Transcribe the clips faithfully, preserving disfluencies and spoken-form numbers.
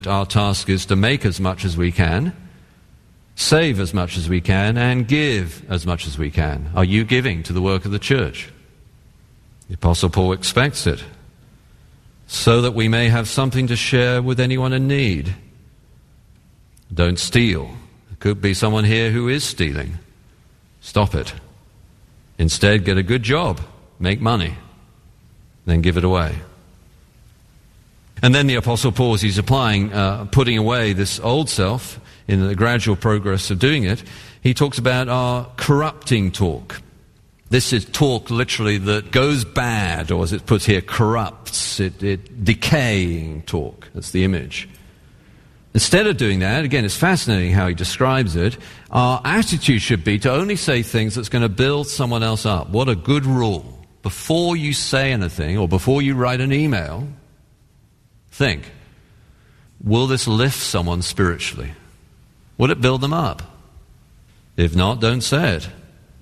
Our task is to make as much as we can, save as much as we can, and give as much as we can. Are you giving to the work of the church? The Apostle Paul expects it, so that we may have something to share with anyone in need. Don't steal. There could be someone here who is stealing. Stop it. Instead, get a good job, make money, then give it away. And then the Apostle Paul, as he's applying, uh, putting away this old self in the gradual progress of doing it, he talks about our corrupting talk. This is talk literally that goes bad, or as it puts here, corrupts, it, it decaying talk. That's the image. Instead of doing that, again, it's fascinating how he describes it, our attitude should be to only say things that's going to build someone else up. What a good rule. Before you say anything, or before you write an email, think, will this lift someone spiritually? Will it build them up? If not, don't say it.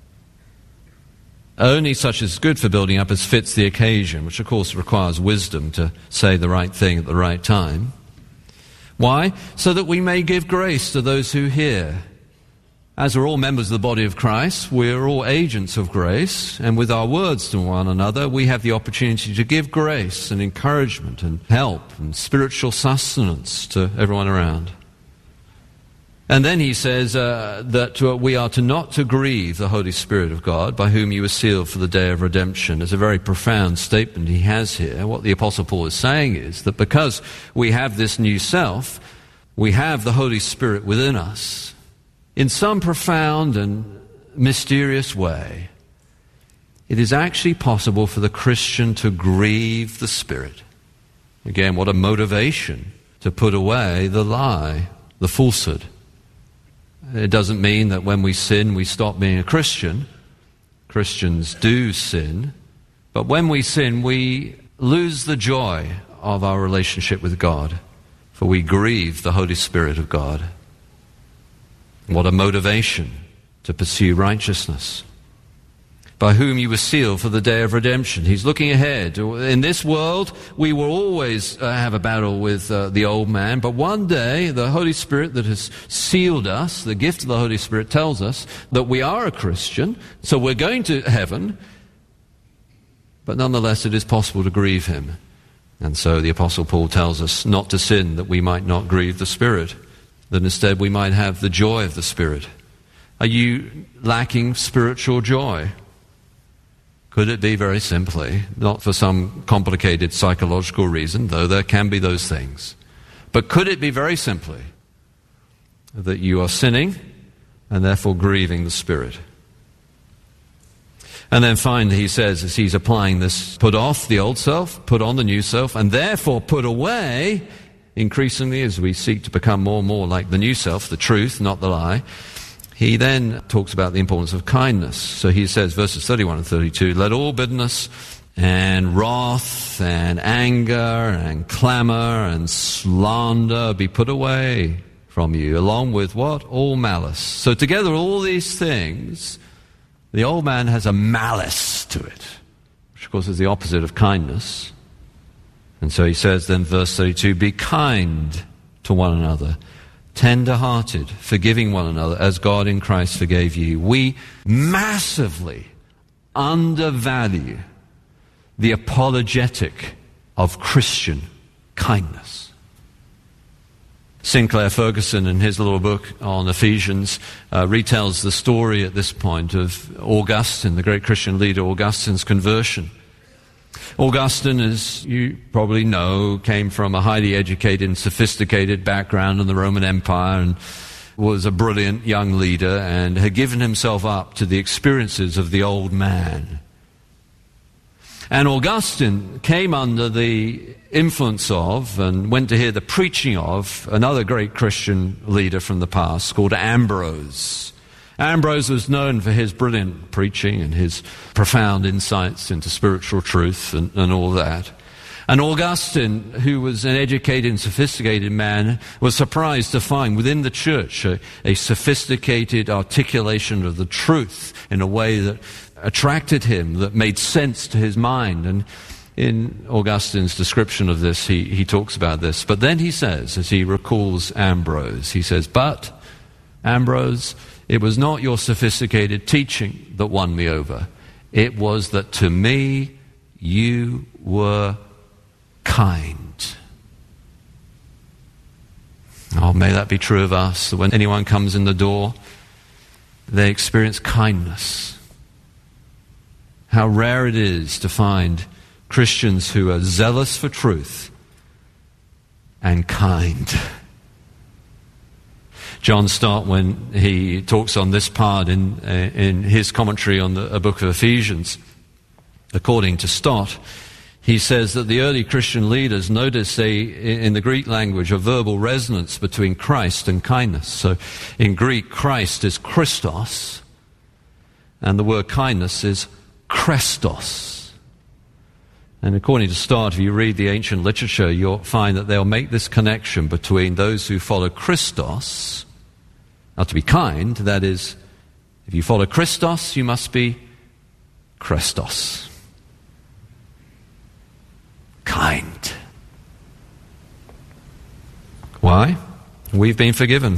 Only such is good for building up as fits the occasion, which of course requires wisdom to say the right thing at the right time. Why? So that we may give grace to those who hear. As we're all members of the body of Christ, we're all agents of grace, and with our words to one another, we have the opportunity to give grace and encouragement and help and spiritual sustenance to everyone around. And then he says uh, that uh, we are to not to grieve the Holy Spirit of God, by whom you were sealed for the day of redemption. It's a very profound statement he has here. What the Apostle Paul is saying is that because we have this new self, we have the Holy Spirit within us, in some profound and mysterious way, it is actually possible for the Christian to grieve the Spirit. Again, what a motivation to put away the lie, the falsehood. It doesn't mean that when we sin, we stop being a Christian. Christians do sin. But when we sin, we lose the joy of our relationship with God, for we grieve the Holy Spirit of God. What a motivation to pursue righteousness. By whom you were sealed for the day of redemption. He's looking ahead. In this world, we will always uh, have a battle with uh, the old man, but one day the Holy Spirit that has sealed us, the gift of the Holy Spirit, tells us that we are a Christian, so we're going to heaven, but nonetheless it is possible to grieve him. And so the Apostle Paul tells us not to sin, that we might not grieve the Spirit, that instead we might have the joy of the Spirit. Are you lacking spiritual joy? Could it be very simply, not for some complicated psychological reason, though there can be those things, but could it be very simply that you are sinning and therefore grieving the Spirit? And then finally he says, as he's applying this, put off the old self, put on the new self, and therefore put away, increasingly as we seek to become more and more like the new self, the truth, not the lie. He then talks about the importance of kindness. So he says, verses thirty-one and thirty-two, let all bitterness and wrath and anger and clamor and slander be put away from you, along with what? All malice. So together all these things, the old man has a malice to it, which of course is the opposite of kindness. And so he says then, verse thirty-two, be kind to one another, tender-hearted, forgiving one another, as God in Christ forgave you. We massively undervalue the apologetic of Christian kindness. Sinclair Ferguson, in his little book on Ephesians, uh, retells the story at this point of Augustine, the great Christian leader, Augustine's conversion. Augustine, as you probably know, came from a highly educated and sophisticated background in the Roman Empire and was a brilliant young leader and had given himself up to the experiences of the old man. And Augustine came under the influence of and went to hear the preaching of another great Christian leader from the past called Ambrose. Ambrose was known for his brilliant preaching and his profound insights into spiritual truth and, and all that. And Augustine, who was an educated and sophisticated man, was surprised to find within the church a, a sophisticated articulation of the truth in a way that attracted him, that made sense to his mind. And in Augustine's description of this, he, he talks about this. But then he says, as he recalls Ambrose, he says, "But, Ambrose, it was not your sophisticated teaching that won me over. It was that to me you were kind." Oh, may that be true of us, that when anyone comes in the door, they experience kindness. How rare it is to find Christians who are zealous for truth and kind. John Stott, when he talks on this part in, in his commentary on the book of Ephesians, according to Stott, he says that the early Christian leaders noticed a, in the Greek language, a verbal resonance between Christ and kindness. So in Greek, Christ is Christos, and the word kindness is Krestos. And according to Stott, if you read the ancient literature, you'll find that they'll make this connection between those who follow Christos. Now, to be kind, that is, if you follow Christos, you must be Krestos. Kind. Why? We've been forgiven.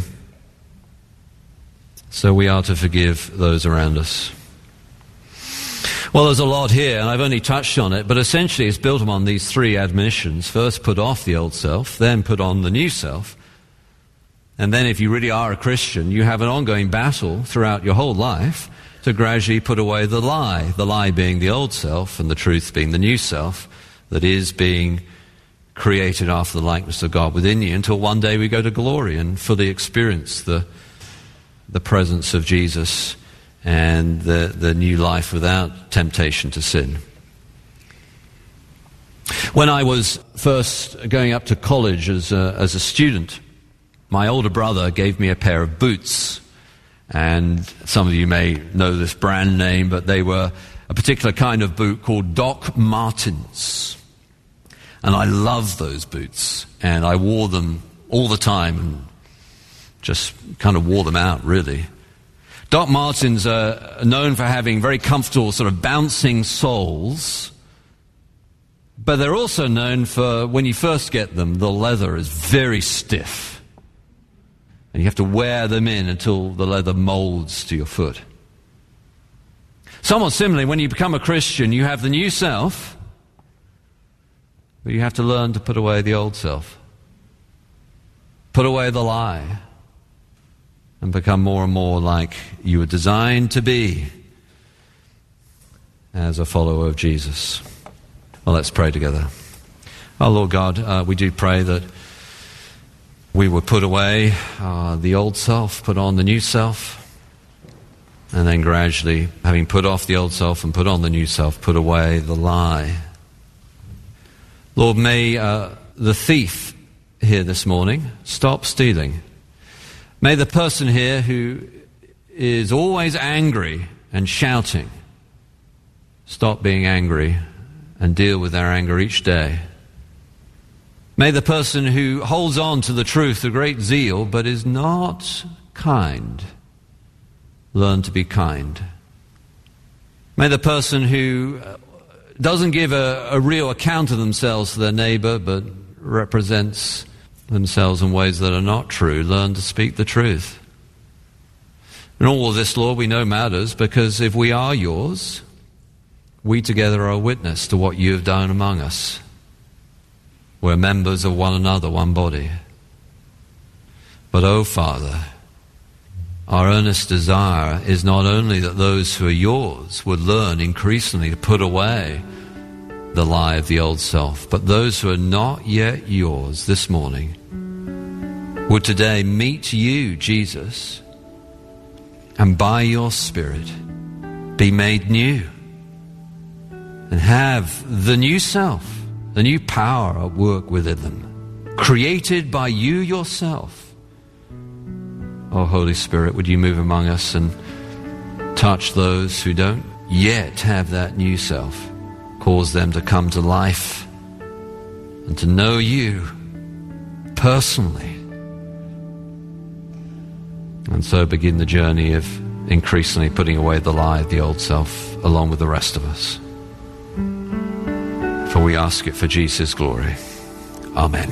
So we are to forgive those around us. Well, there's a lot here, and I've only touched on it, but essentially it's built upon these three admonitions. First, put off the old self, then put on the new self. And then if you really are a Christian, you have an ongoing battle throughout your whole life to gradually put away the lie, the lie being the old self and the truth being the new self that is being created after the likeness of God within you, until one day we go to glory and fully experience the the presence of Jesus and the, the new life without temptation to sin. When I was first going up to college as a, as a student, my older brother gave me a pair of boots. And some of you may know this brand name, but they were a particular kind of boot called Doc Martens. And I loved those boots, and I wore them all the time and just kind of wore them out, really. Doc Martens are known for having very comfortable sort of bouncing soles, but they're also known for, when you first get them, the leather is very stiff. And you have to wear them in until the leather molds to your foot. Somewhat similarly, when you become a Christian, you have the new self, but you have to learn to put away the old self. Put away the lie and become more and more like you were designed to be as a follower of Jesus. Well, let's pray together. Oh, Lord God, uh, we do pray that we would put away uh, the old self, put on the new self, and then gradually, having put off the old self and put on the new self, put away the lie. Lord, may uh, the thief here this morning stop stealing. May the person here who is always angry and shouting stop being angry and deal with their anger each day. May the person who holds on to the truth with great zeal but is not kind learn to be kind. May the person who doesn't give a, a real account of themselves to their neighbor but represents themselves in ways that are not true learn to speak the truth. And all of this, Lord, we know matters, because if we are yours, we together are a witness to what you have done among us. We're members of one another, one body. But, oh Father, our earnest desire is not only that those who are yours would learn increasingly to put away the lie of the old self, but those who are not yet yours this morning would today meet you, Jesus, and by your Spirit be made new and have the new self, the new power at work within them, created by you yourself. Oh, Holy Spirit, would you move among us and touch those who don't yet have that new self, cause them to come to life and to know you personally, and so begin the journey of increasingly putting away the lie of the old self along with the rest of us. For for we ask it for Jesus' glory. Amen.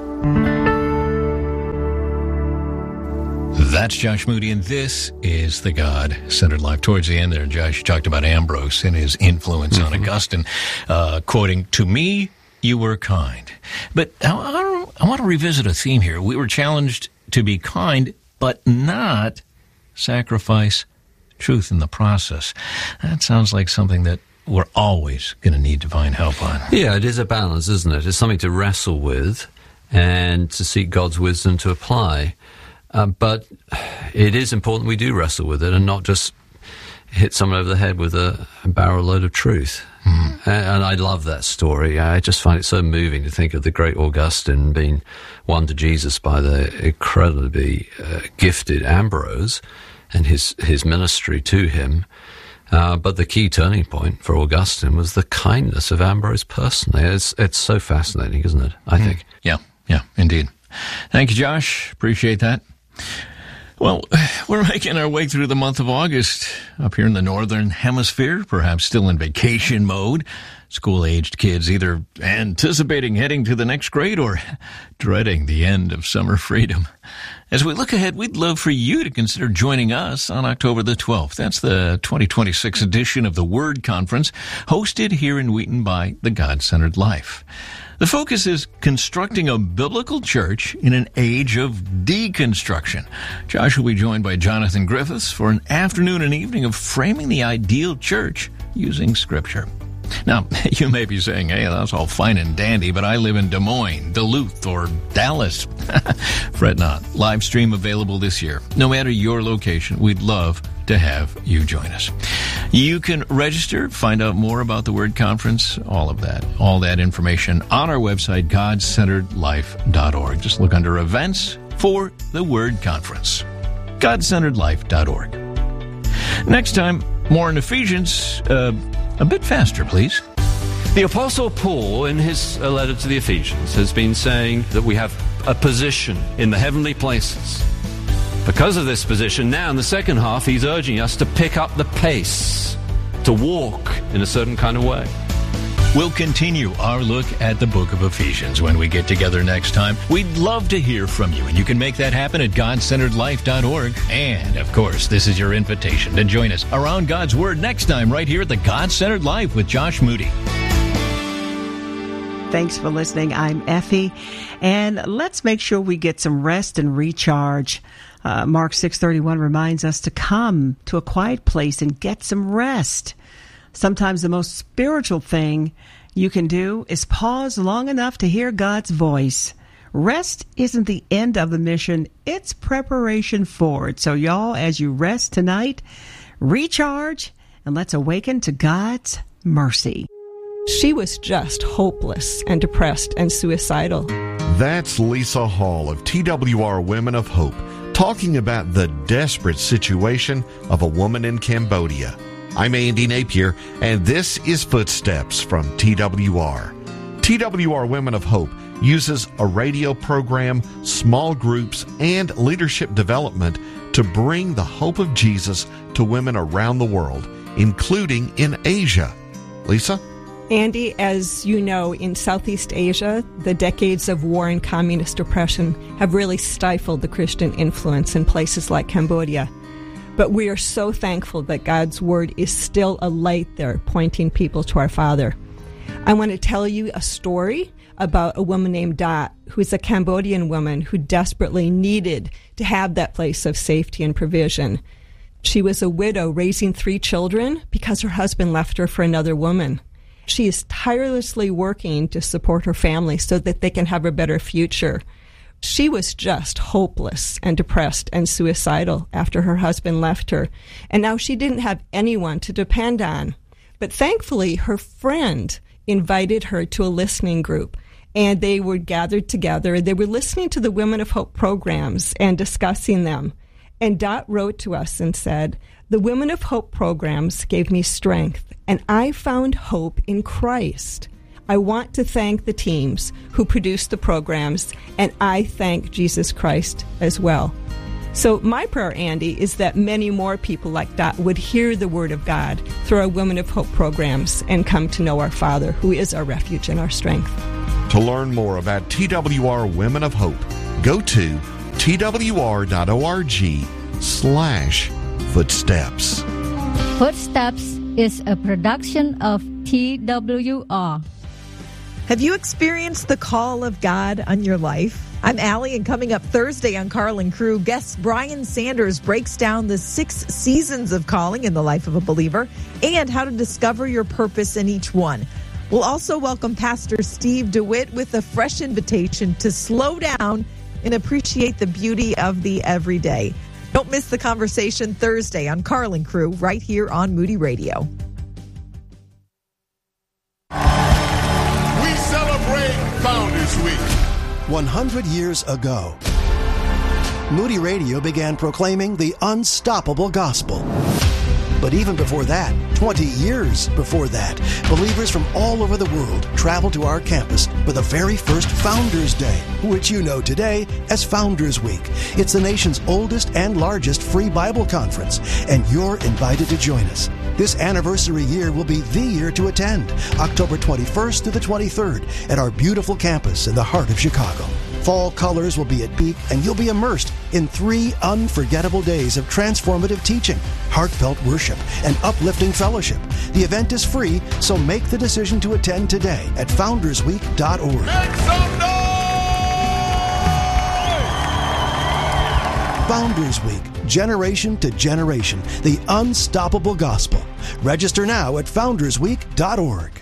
That's Josh Moody, and this is the God-Centered Life. Towards the end there, Josh talked about Ambrose and his influence mm-hmm. on Augustine, uh, quoting, "To me, you were kind." But I, I, I want to revisit a theme here. We were challenged to be kind, but not sacrifice truth in the process. That sounds like something that we're always going to need divine help on. Yeah, it is a balance, isn't it? It's something to wrestle with and to seek God's wisdom to apply. Uh, but it is important we do wrestle with it and not just hit someone over the head with a, a barrel load of truth. Mm. And, and I love that story. I just find it so moving to think of the great Augustine being won to Jesus by the incredibly uh, gifted Ambrose and his, his ministry to him. Uh, but the key turning point for Augustine was the kindness of Ambrose personally. It's, it's so fascinating, isn't it? I mm. think. Yeah, yeah, indeed. Thank you, Josh. Appreciate that. Well, we're making our way through the month of August up here in the Northern Hemisphere, perhaps still in vacation mode. School-aged kids either anticipating heading to the next grade or dreading the end of summer freedom. As we look ahead, we'd love for you to consider joining us on October the twelfth. That's the twenty twenty-six edition of the Word Conference, hosted here in Wheaton by the God-Centered Life. The focus is constructing a biblical church in an age of deconstruction. Josh will be joined by Jonathan Griffiths for an afternoon and evening of framing the ideal church using Scripture. Now, you may be saying, hey, that's all fine and dandy, but I live in Des Moines, Duluth, or Dallas. Fret not. Live stream available this year. No matter your location, we'd love to have you join us. You can register, find out more about the Word Conference, all of that, all that information on our website, god centered life dot org. Just look under events for the Word Conference, god centered life dot org. Next time, more in Ephesians, uh, a bit faster, please. The Apostle Paul, in his letter to the Ephesians, has been saying that we have a position in the heavenly places. Because of this position, now in the second half, he's urging us to pick up the pace, to walk in a certain kind of way. We'll continue our look at the book of Ephesians when we get together next time. We'd love to hear from you, and you can make that happen at god centered life dot org. And, of course, this is your invitation to join us around God's Word next time right here at the God-Centered Life with Josh Moody. Thanks for listening. I'm Effie, and let's make sure we get some rest and recharge. Uh, Mark six thirty-one reminds us to come to a quiet place and get some rest. Sometimes the most spiritual thing you can do is pause long enough to hear God's voice. Rest isn't the end of the mission, it's preparation for it. So y'all, as you rest tonight, recharge, and let's awaken to God's mercy. She was just hopeless and depressed and suicidal. That's Lisa Hall of T W R Women of Hope, talking about the desperate situation of a woman in Cambodia. I'm Andy Napier, and this is Footsteps from T W R. T W R Women of Hope uses a radio program, small groups, and leadership development to bring the hope of Jesus to women around the world, including in Asia. Lisa? Andy, as you know, in Southeast Asia, the decades of war and communist oppression have really stifled the Christian influence in places like Cambodia. But we are so thankful that God's Word is still a light there, pointing people to our Father. I want to tell you a story about a woman named Dot, who's a Cambodian woman who desperately needed to have that place of safety and provision. She was a widow raising three children because her husband left her for another woman. She is tirelessly working to support her family so that they can have a better future. She was just hopeless and depressed and suicidal after her husband left her, and now she didn't have anyone to depend on. But thankfully, her friend invited her to a listening group, and they were gathered together. They were listening to the Women of Hope programs and discussing them. And Dot wrote to us and said, "The Women of Hope programs gave me strength, and I found hope in Christ. I want to thank the teams who produced the programs, and I thank Jesus Christ as well." So my prayer, Andy, is that many more people like that would hear the Word of God through our Women of Hope programs and come to know our Father, who is our refuge and our strength. To learn more about T W R Women of Hope, go to twr.org slash footsteps. Footsteps is a production of T W R. Have you experienced the call of God on your life? I'm Allie, and coming up Thursday on Carl and Crew, guest Brian Sanders breaks down the six seasons of calling in the life of a believer and how to discover your purpose in each one. We'll also welcome Pastor Steve DeWitt with a fresh invitation to slow down and appreciate the beauty of the everyday. Don't miss the conversation Thursday on Carl and Crew right here on Moody Radio. We celebrate Founders Week. one hundred years ago, Moody Radio began proclaiming the unstoppable gospel. But even before that, twenty years before that, believers from all over the world traveled to our campus for the very first Founders Day, which you know today as Founders Week. It's the nation's oldest and largest free Bible conference, and you're invited to join us. This anniversary year will be the year to attend, October twenty-first to the twenty-third, at our beautiful campus in the heart of Chicago. Fall colors will be at peak, and you'll be immersed in three unforgettable days of transformative teaching, heartfelt worship, and uplifting fellowship. The event is free, so make the decision to attend today at founders week dot org. Make some noise! Founders Week, generation to generation, the unstoppable gospel. Register now at founders week dot org.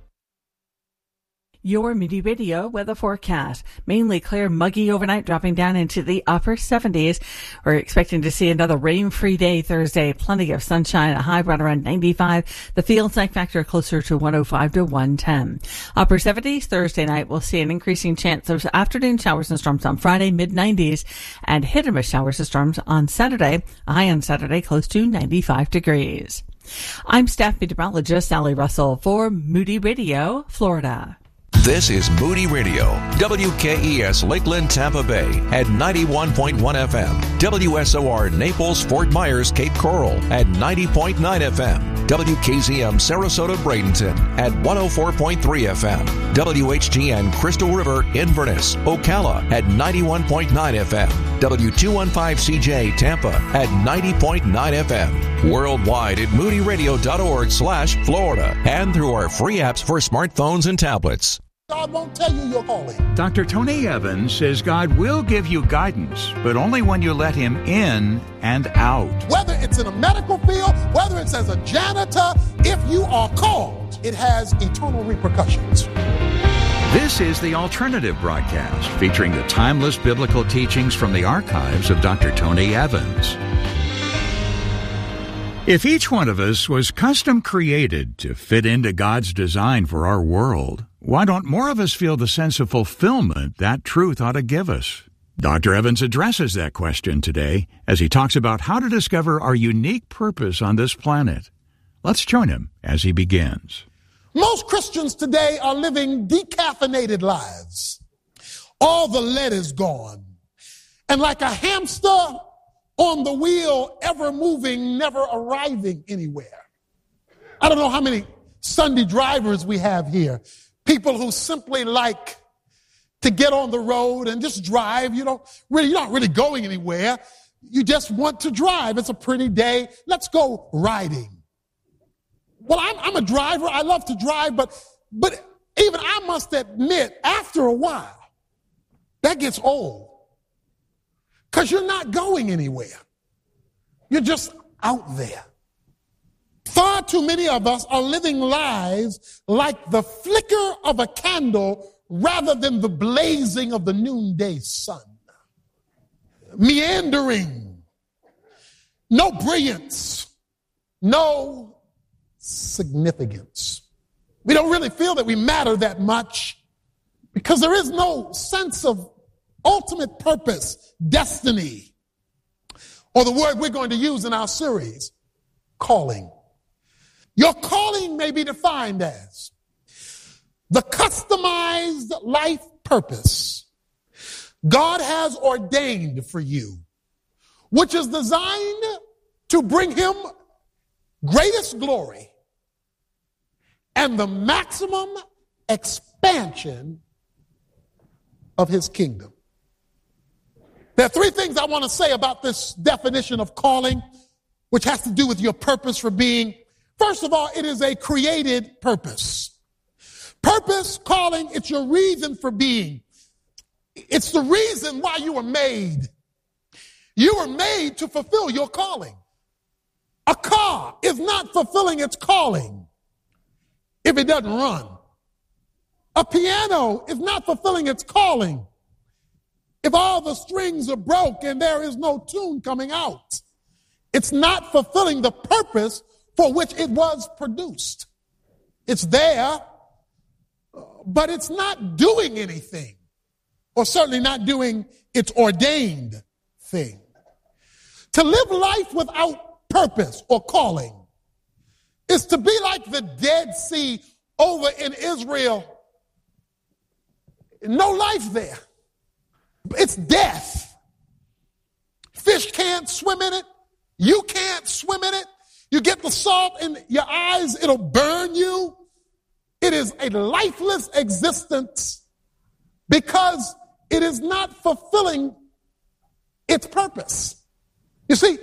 Your Moody Radio weather forecast. Mainly clear, muggy overnight, dropping down into the upper seventies. We're expecting to see another rain-free day Thursday. Plenty of sunshine, a high right around ninety-five. The field site factor closer to one oh five to one ten. Upper seventies Thursday night. We'll see an increasing chance of afternoon showers and storms on Friday, mid nineties. And hit and miss showers and storms on Saturday. A high on Saturday, close to ninety-five degrees. I'm staff meteorologist Sally Russell for Moody Radio, Florida. This is Moody Radio, W K E S Lakeland, Tampa Bay at ninety-one point one F M, W S O R Naples, Fort Myers, Cape Coral at ninety point nine F M, W K Z M Sarasota, Bradenton at one oh four point three F M, W H G N Crystal River, Inverness, Ocala at ninety-one point nine F M, W two fifteen C J Tampa at ninety point nine F M, worldwide at moody radio dot org slash Florida, and through our free apps for smartphones and tablets. God won't tell you your calling. Doctor Tony Evans says God will give you guidance, but only when you let Him in and out. Whether it's in a medical field, whether it's as a janitor, if you are called, it has eternal repercussions. This is the Alternative Broadcast, featuring the timeless biblical teachings from the archives of Doctor Tony Evans. If each one of us was custom created to fit into God's design for our world, why don't more of us feel the sense of fulfillment that truth ought to give us? Doctor Evans addresses that question today as he talks about how to discover our unique purpose on this planet. Let's join him as he begins. Most Christians today are living decaffeinated lives. All the lead is gone. And like a hamster on the wheel, ever moving, never arriving anywhere. I don't know how many Sunday drivers we have here. People who simply like to get on the road and just drive. You don't really, you're not really going anywhere. You just want to drive. It's a pretty day. Let's go riding. Well, I'm, I'm a driver. I love to drive, but, but even I must admit, after a while, that gets old. Because you're not going anywhere. You're just out there. Far too many of us are living lives like the flicker of a candle rather than the blazing of the noonday sun. Meandering. No brilliance. No significance. We don't really feel that we matter that much because there is no sense of ultimate purpose, destiny, or the word we're going to use in our series, calling. Your calling may be defined as the customized life purpose God has ordained for you, which is designed to bring him greatest glory and the maximum expansion of his kingdom. There are three things I want to say about this definition of calling, which has to do with your purpose for being. First of all, it is a created purpose. Purpose, calling, it's your reason for being. It's the reason why you were made. You were made to fulfill your calling. A car is not fulfilling its calling if it doesn't run. A piano is not fulfilling its calling if all the strings are broke and there is no tune coming out. It's not fulfilling the purpose for which it was produced. It's there, but it's not doing anything, or certainly not doing its ordained thing. To live life without purpose or calling is to be like the Dead Sea over in Israel. No life there. It's death. Fish can't swim in it. You can't swim in it. You get the salt in your eyes, it'll burn you. It is a lifeless existence because it is not fulfilling its purpose. You see,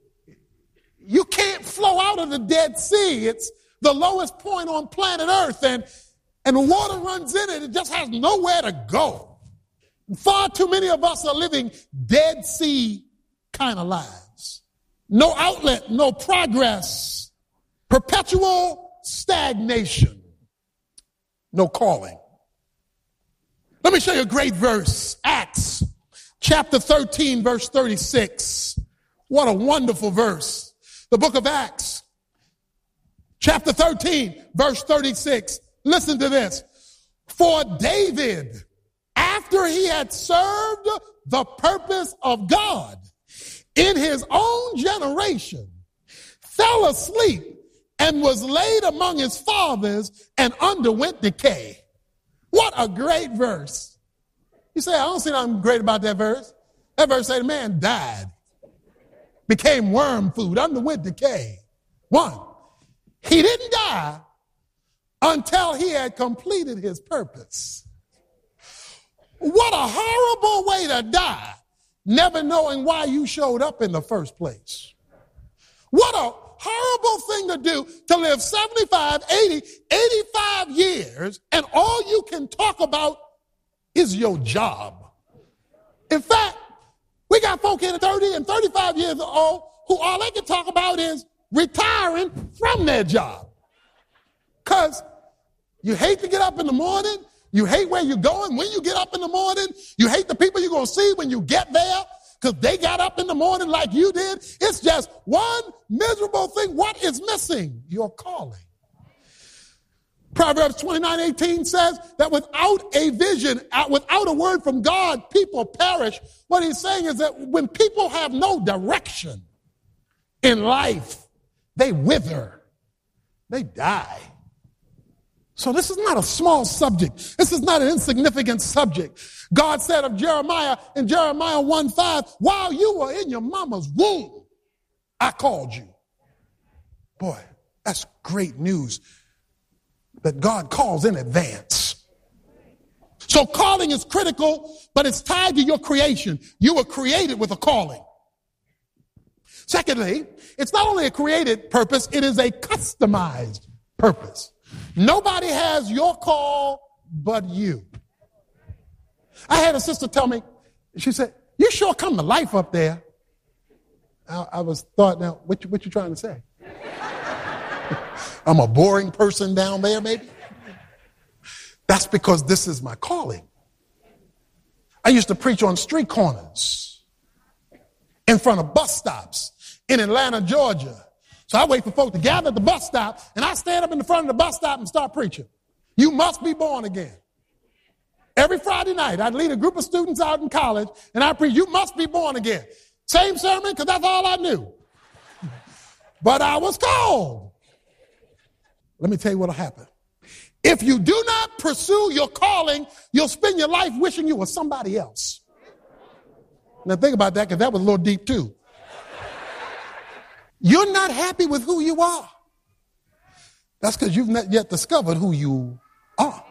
you can't flow out of the Dead Sea. It's the lowest point on planet Earth, and, and water runs in it. It just has nowhere to go. Far too many of us are living Dead Sea kind of lives. No outlet, no progress, perpetual stagnation, no calling. Let me show you a great verse, Acts chapter thirteen, verse thirty-six. What a wonderful verse. The book of Acts, chapter thirteen, verse thirty-six. Listen to this. For David, after he had served the purpose of God in his own generation, fell asleep and was laid among his fathers and underwent decay. What a great verse. You say, I don't see nothing great about that verse. That verse said the man died, became worm food, underwent decay. One, he didn't die until he had completed his purpose. What a horrible way to die, never knowing why you showed up in the first place. What a horrible thing to do, to live seventy-five, eighty, eighty-five years and all you can talk about is your job. In fact, we got folk in thirty and thirty-five years old who all they can talk about is retiring from their job. Because you hate to get up in the morning. You hate where you're going when you get up in the morning. You hate the people you're going to see when you get there because they got up in the morning like you did. It's just one miserable thing. What is missing? Your calling. Proverbs twenty-nine eighteen says that without a vision, without a word from God, people perish. What he's saying is that when people have no direction in life, they wither. They die. So this is not a small subject. This is not an insignificant subject. God said of Jeremiah in Jeremiah one five, while you were in your mama's womb, I called you. Boy, that's great news that God calls in advance. So calling is critical, but it's tied to your creation. You were created with a calling. Secondly, it's not only a created purpose, it is a customized purpose. Nobody has your call but you. I had a sister tell me, she said, you sure come to life up there. I, I was thought, now, what you, what you trying to say? I'm a boring person down there, maybe? That's because this is my calling. I used to preach on street corners, in front of bus stops in Atlanta, Georgia. So I wait for folks to gather at the bus stop, and I stand up in the front of the bus stop and start preaching. You must be born again. Every Friday night, I'd lead a group of students out in college, and I preach, you must be born again. Same sermon, because that's all I knew. But I was called. Let me tell you what'll happen. If you do not pursue your calling, you'll spend your life wishing you were somebody else. Now think about that, because that was a little deep too. you're not happy with who you are. That's because you've not yet discovered who you are.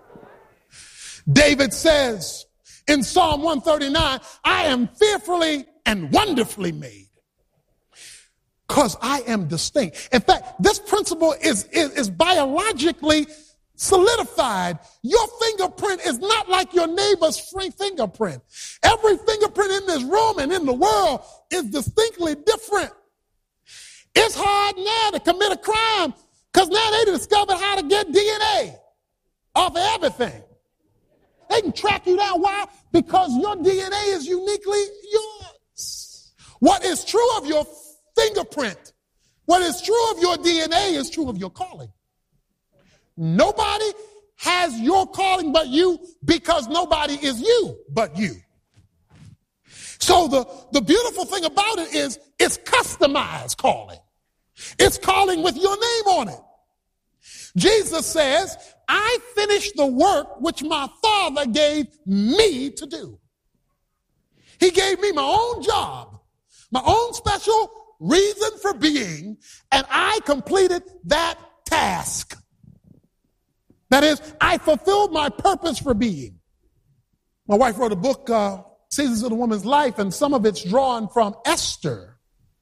David says in Psalm one thirty-nine, I am fearfully and wonderfully made because I am distinct. In fact, this principle is, is, is biologically solidified. Your fingerprint is not like your neighbor's fingerprint. Every fingerprint in this room and in the world is distinctly different. It's hard now to commit a crime because now they discovered how to get D N A off of everything. They can track you down. Why? Because your D N A is uniquely yours. What is true of your fingerprint, what is true of your D N A is true of your calling. Nobody has your calling but you because nobody is you but you. So the, the beautiful thing about it is it's customized calling. It's calling with your name on it. Jesus says, I finished the work which my Father gave me to do. He gave me my own job, my own special reason for being, and I completed that task. That is, I fulfilled my purpose for being. My wife wrote a book, uh, Seasons of the Woman's Life, and some of it's drawn from Esther.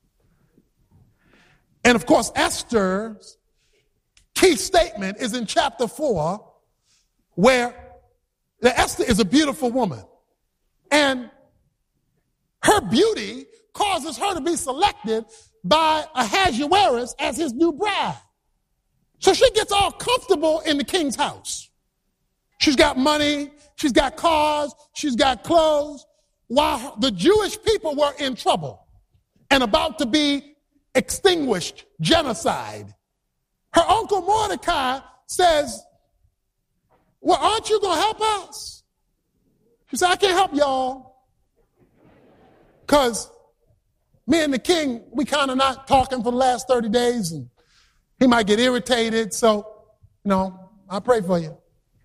And of course, Esther's key statement is in chapter four, where the Esther is a beautiful woman. And her beauty causes her to be selected by Ahasuerus as his new bride. So she gets all comfortable in the king's house. She's got money, she's got cars, she's got clothes, while the Jewish people were in trouble and about to be extinguished, genocide. Her uncle Mordecai says, well, aren't you going to help us? She said, I can't help y'all because me and the king, we kind of not talking for the last thirty days and he might get irritated. So, you know, I pray for you.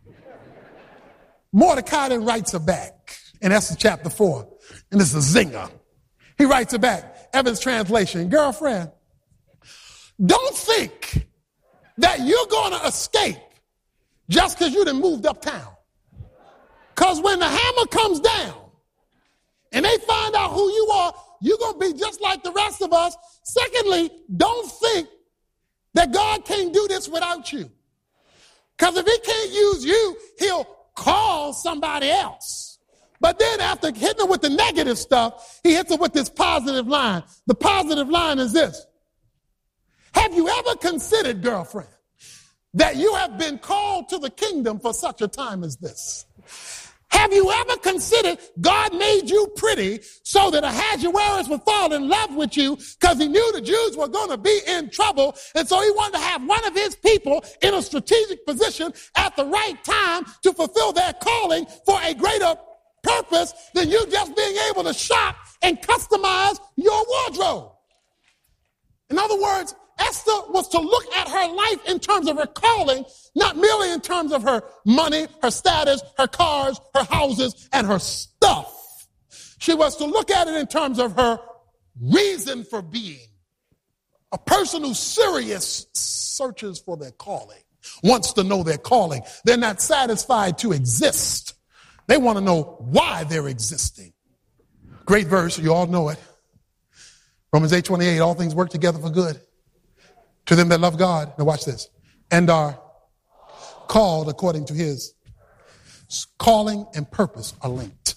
Mordecai then writes her back in Esther chapter four. And this is a zinger. He writes her back. Evans translation. Girlfriend, don't think that you're going to escape just because you done moved uptown. Because when the hammer comes down and they find out who you are, you're going to be just like the rest of us. Secondly, don't think that God can't do this without you. Because if he can't use you, he'll call somebody else. But then after hitting them with the negative stuff, he hits them with this positive line. The positive line is this. Have you ever considered, girlfriend, that you have been called to the kingdom for such a time as this? Have you ever considered God made you pretty so that Ahasuerus would fall in love with you because he knew the Jews were going to be in trouble, and so he wanted to have one of his people in a strategic position at the right time to fulfill their calling for a greater purpose than you just being able to shop and customize your wardrobe? In other words, Esther was to look at her life in terms of her calling, not merely in terms of her money, her status, her cars, her houses, and her stuff. She was to look at it in terms of her reason for being. A person who's serious searches for their calling, wants to know their calling. They're not satisfied to exist. They want to know why they're existing. Great verse, you all know it. Romans eight twenty-eight, all things work together for good to them that love God. Now watch this. And are called according to his calling and purpose are linked.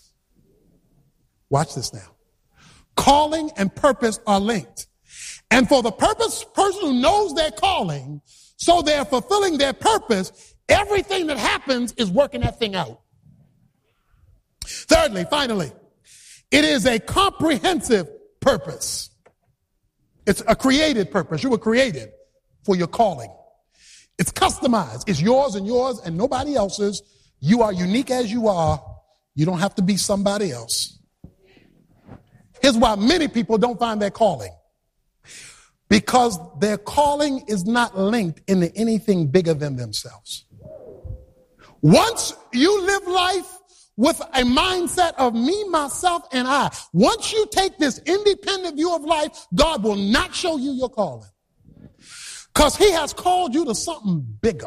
Watch this now. Calling and purpose are linked. And for the purpose, person who knows their calling, so they're fulfilling their purpose, everything that happens is working that thing out. Thirdly, finally, it is a comprehensive purpose. It's a created purpose. You were created for your calling. It's customized. It's yours and yours and nobody else's. You are unique as you are. You don't have to be somebody else. Here's why many people don't find their calling. Because their calling is not linked into anything bigger than themselves. Once you live life with a mindset of me, myself, and I. Once you take this independent view of life, God will not show you your calling. Because he has called you to something bigger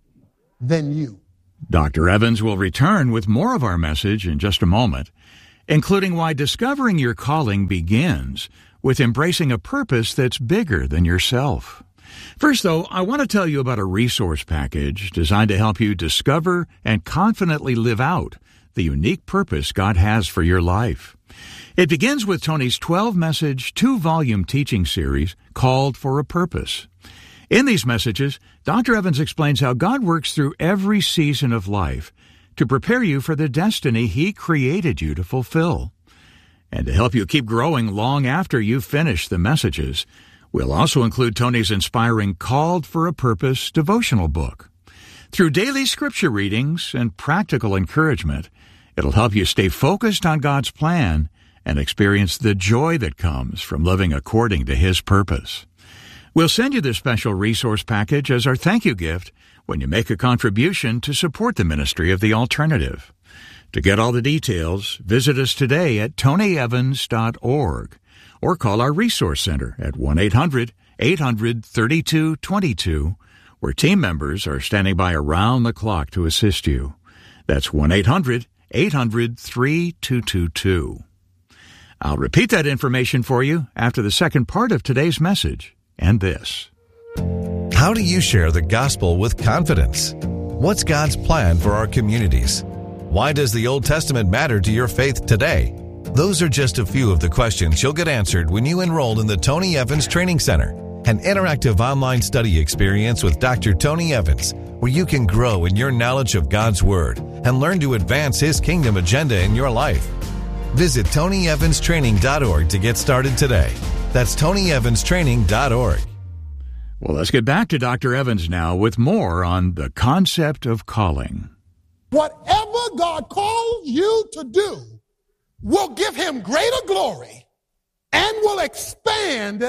than you. Doctor Evans will return with more of our message in just a moment, including why discovering your calling begins with embracing a purpose that's bigger than yourself. First, though, I want to tell you about a resource package designed to help you discover and confidently live out the unique purpose God has for your life. It begins with Tony's twelve-message, two-volume teaching series called For a Purpose. In these messages, Doctor Evans explains how God works through every season of life to prepare you for the destiny He created you to fulfill. And to help you keep growing long after you've finished the messages, we'll also include Tony's inspiring Called for a Purpose devotional book. Through daily scripture readings and practical encouragement, it'll help you stay focused on God's plan and experience the joy that comes from living according to His purpose. We'll send you this special resource package as our thank you gift when you make a contribution to support the ministry of The Alternative. To get all the details, visit us today at tony evans dot org or call our Resource Center at one eight hundred eight hundred thirty-two twenty-two, where team members are standing by around the clock to assist you. That's one eight hundred eight hundred thirty-two twenty-two. I'll repeat that information for you after the second part of today's message and this. How do you share the gospel with confidence? What's God's plan for our communities? Why does the Old Testament matter to your faith today? Those are just a few of the questions you'll get answered when you enroll in the Tony Evans Training Center, an interactive online study experience with Doctor Tony Evans, where you can grow in your knowledge of God's Word and learn to advance His kingdom agenda in your life. Visit tony evans training dot org to get started today. That's tony evans training dot org. Well, let's get back to Doctor Evans now with more on the concept of calling. Whatever God calls you to do will give Him greater glory and will expand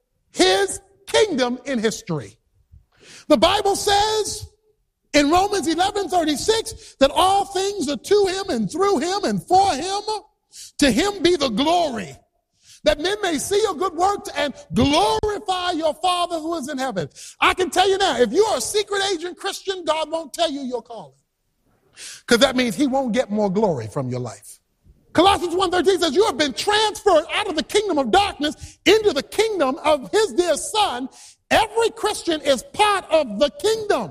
His kingdom in history. The Bible says in Romans eleven thirty-six that all things are to Him and through Him and for Him. To Him be the glory, that men may see your good works and glorify your Father who is in heaven. I can tell you now, if you are a secret agent Christian, God won't tell you your calling, because that means He won't get more glory from your life. Colossians one thirteen says you have been transferred out of the kingdom of darkness into the kingdom of His dear Son. Every Christian is part of the kingdom.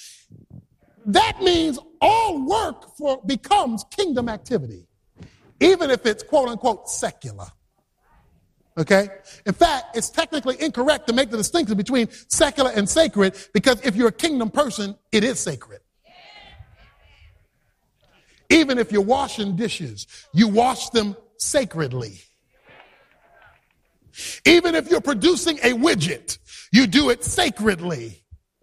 That means all work for becomes kingdom activity, even if it's quote unquote secular. Okay? In fact, it's technically incorrect to make the distinction between secular and sacred, because if you're a kingdom person, it is sacred. Even if you're washing dishes, you wash them sacredly. Even if you're producing a widget, you do it sacredly.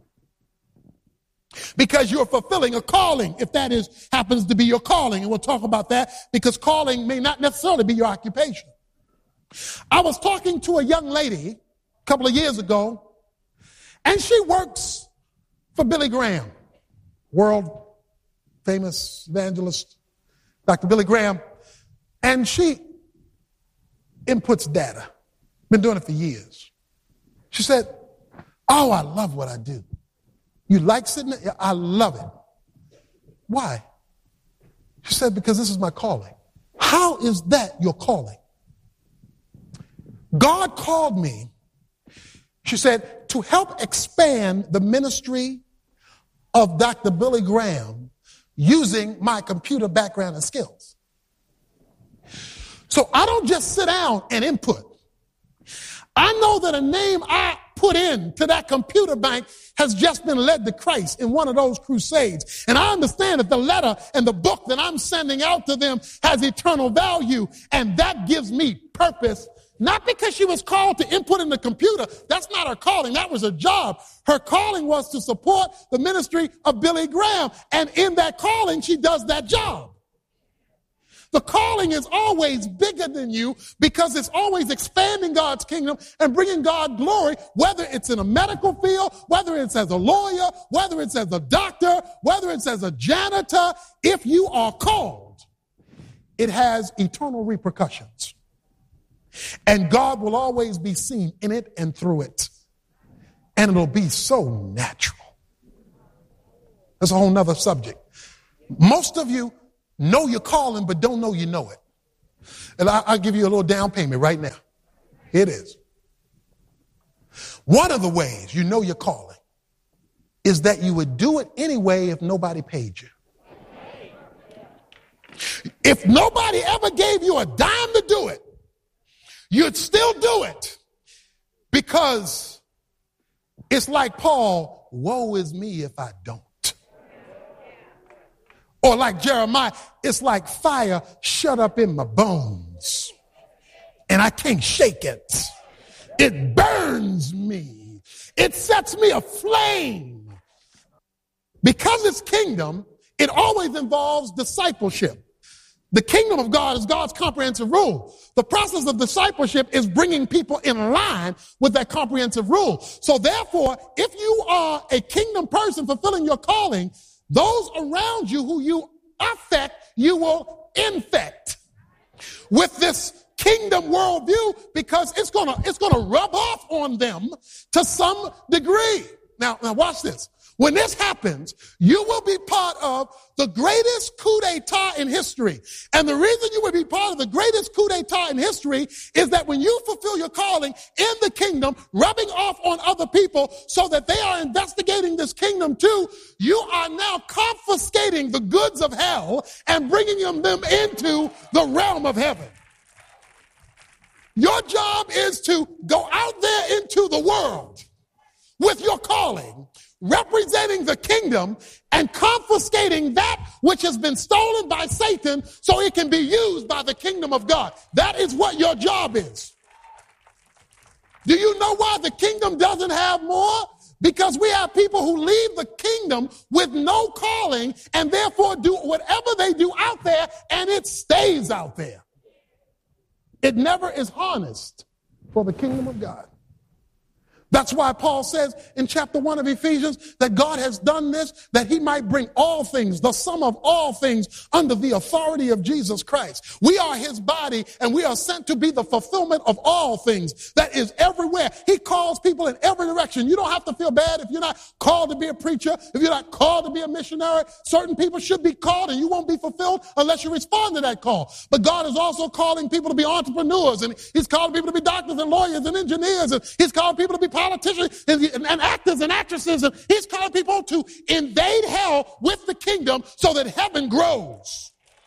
Because you're fulfilling a calling, if that is happens to be your calling. And we'll talk about that, because calling may not necessarily be your occupation. I was talking to a young lady a couple of years ago, and she works for Billy Graham, world famous evangelist, Doctor Billy Graham, and she inputs data. Been doing it for years. She said, "Oh, I love what I do." You like sitting there? I love it. Why? She said, "Because this is my calling." How is that your calling? God called me, she said, to help expand the ministry of Doctor Billy Graham using my computer background and skills. So I don't just sit down and input. I know that a name I put in to that computer bank has just been led to Christ in one of those crusades. And I understand that the letter and the book that I'm sending out to them has eternal value, and that gives me purpose. Not because she was called to input in the computer. That's not her calling. That was her job. Her calling was to support the ministry of Billy Graham. And in that calling, she does that job. The calling is always bigger than you, because it's always expanding God's kingdom and bringing God glory, whether it's in a medical field, whether it's as a lawyer, whether it's as a doctor, whether it's as a janitor. If you are called, it has eternal repercussions. And God will always be seen in it and through it. And it'll be so natural. That's a whole nother subject. Most of you know your calling, but don't know you know it. And I, I'll give you a little down payment right now. Here it is. One of the ways you know your calling is that you would do it anyway if nobody paid you. If nobody ever gave you a dime to do it, you'd still do it because it's like Paul, woe is me if I don't. Or like Jeremiah, it's like fire shut up in my bones and I can't shake it. It burns me. It sets me aflame. Because it's kingdom, it always involves discipleship. The kingdom of God is God's comprehensive rule. The process of discipleship is bringing people in line with that comprehensive rule. So therefore, if you are a kingdom person fulfilling your calling, those around you who you affect, you will infect with this kingdom worldview because it's gonna, it's gonna rub off on them to some degree. Now, now watch this. When this happens, you will be part of the greatest coup d'etat in history. And the reason you will be part of the greatest coup d'etat in history is that when you fulfill your calling in the kingdom, rubbing off on other people so that they are investigating this kingdom too, you are now confiscating the goods of hell and bringing them into the realm of heaven. Your job is to go out there into the world with your calling, representing the kingdom and confiscating that which has been stolen by Satan so it can be used by the kingdom of God. That is what your job is. Do you know why the kingdom doesn't have more? Because we have people who leave the kingdom with no calling and therefore do whatever they do out there and it stays out there. It never is harnessed for the kingdom of God. That's why Paul says in chapter one of Ephesians that God has done this, that he might bring all things, the sum of all things, under the authority of Jesus Christ. We are his body, and we are sent to be the fulfillment of all things that is everywhere. He calls people in every direction. You don't have to feel bad if you're not called to be a preacher, if you're not called to be a missionary. Certain people should be called, and you won't be fulfilled unless you respond to that call. But God is also calling people to be entrepreneurs, and he's calling people to be doctors and lawyers and engineers, and he's calling people to be politicians and, and actors and actresses, and he's calling people to invade hell with the kingdom so that heaven grows.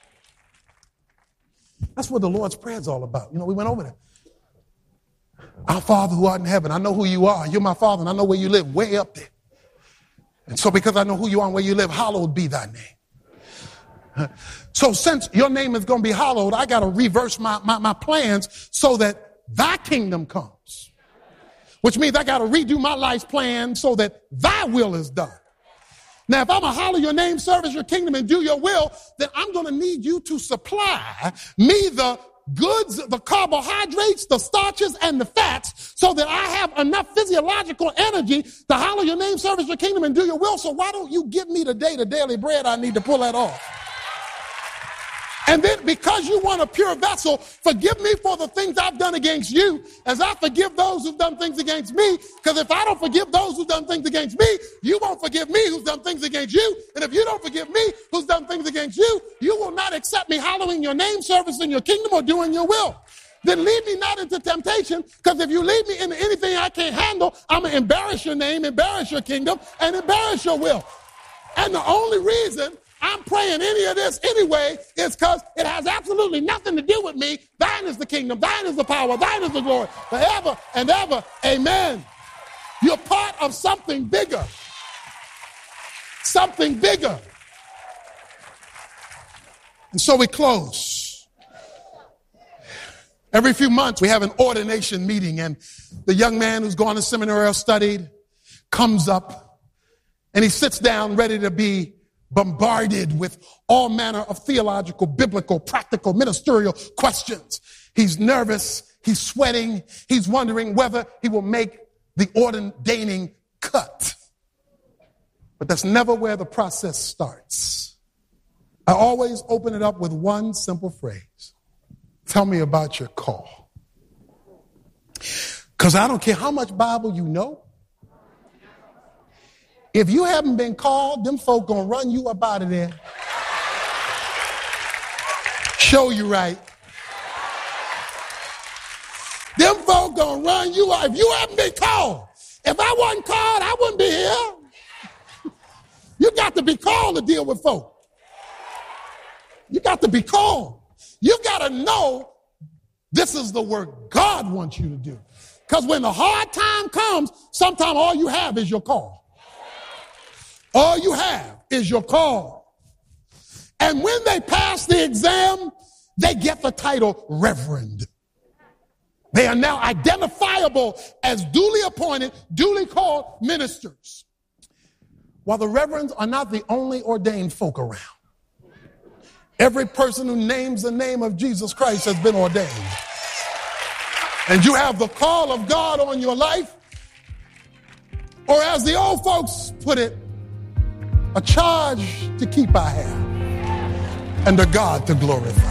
That's what the Lord's Prayer is all about. You know, we went over there. Our Father who art in heaven, I know who you are. You're my Father, and I know where you live, way up there. And so because I know who you are and where you live, hallowed be thy name. So since your name is going to be hallowed, I got to reverse my, my, my plans so that thy kingdom comes. Which means I got to redo my life's plan so that thy will is done. Now, if I'm going to holler your name, service your kingdom, and do your will, then I'm going to need you to supply me the goods, the carbohydrates, the starches, and the fats so that I have enough physiological energy to holler your name, service your kingdom, and do your will. So why don't you give me today the daily bread I need to pull that off? And then because you want a pure vessel, forgive me for the things I've done against you as I forgive those who've done things against me. Because if I don't forgive those who've done things against me, you won't forgive me who's done things against you. And if you don't forgive me who's done things against you, you will not accept me hallowing your name, servicing your kingdom, or doing your will. Then lead me not into temptation, because if you lead me into anything I can't handle, I'm going to embarrass your name, embarrass your kingdom, and embarrass your will. And the only reason I'm praying any of this anyway is because it has absolutely nothing to do with me. Thine is the kingdom, thine is the power, thine is the glory, forever and ever. Amen. You're part of something bigger. Something bigger. And so we close. Every few months we have an ordination meeting, and the young man who's gone to seminary or studied comes up and he sits down ready to be bombarded with all manner of theological, biblical, practical, ministerial questions. He's nervous. He's sweating. He's wondering whether he will make the ordaining cut. But that's never where the process starts. I always open it up with one simple phrase. Tell me about your call. Because I don't care how much Bible you know. If you haven't been called, them folk gonna run you up out of there. Show you right. Them folk gonna run you out. If you haven't been called, if I wasn't called, I wouldn't be here. You got to be called to deal with folk. You got to be called. You got to know this is the work God wants you to do. Because when the hard time comes, sometimes all you have is your call. All you have is your call. And when they pass the exam, they get the title Reverend. They are now identifiable as duly appointed, duly called ministers. While the reverends are not the only ordained folk around. Every person who names the name of Jesus Christ has been ordained. And you have the call of God on your life, or as the old folks put it, a charge to keep I have, and a God to glorify.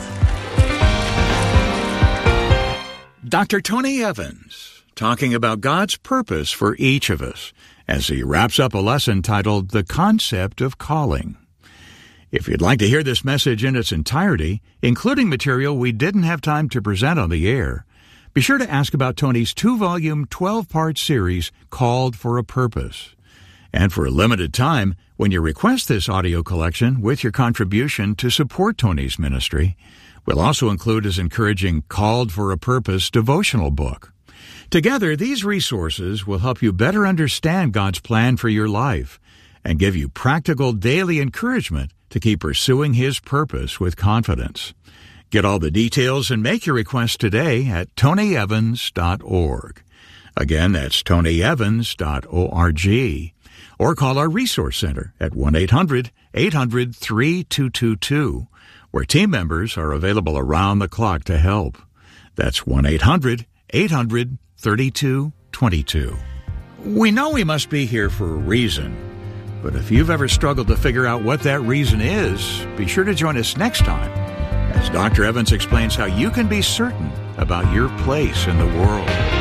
Doctor Tony Evans, talking about God's purpose for each of us, as he wraps up a lesson titled The Concept of Calling. If you'd like to hear this message in its entirety, including material we didn't have time to present on the air, be sure to ask about Tony's two-volume, twelve-part series, Called for a Purpose. And for a limited time, when you request this audio collection with your contribution to support Tony's ministry, we'll also include his encouraging Called for a Purpose devotional book. Together, these resources will help you better understand God's plan for your life and give you practical daily encouragement to keep pursuing His purpose with confidence. Get all the details and make your request today at tony evans dot org. Again, that's tony evans dot org. Or call our Resource Center at one eight hundred eight hundred three two two two, where team members are available around the clock to help. That's one eight hundred eight hundred thirty-two twenty-two. We know we must be here for a reason, but if you've ever struggled to figure out what that reason is, be sure to join us next time as Doctor Evans explains how you can be certain about your place in the world.